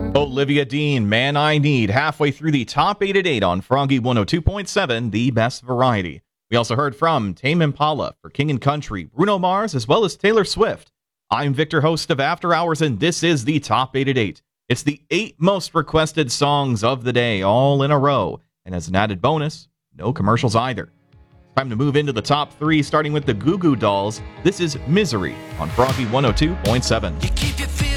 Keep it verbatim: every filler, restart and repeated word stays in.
Olivia Dean, Man I Need, halfway through the top eight at eight on Froggy one oh two point seven, the best variety. We also heard from Tame Impala for King and Country, Bruno Mars, as well as Taylor Swift. I'm Victor, host of After Hours, and this is the top eight at eight. It's the eight most requested songs of the day, all in a row. And as an added bonus, no commercials either. Time to move into the top three, starting with the Goo Goo Dolls. This is Misery on Froggy one oh two point seven. You keep your feet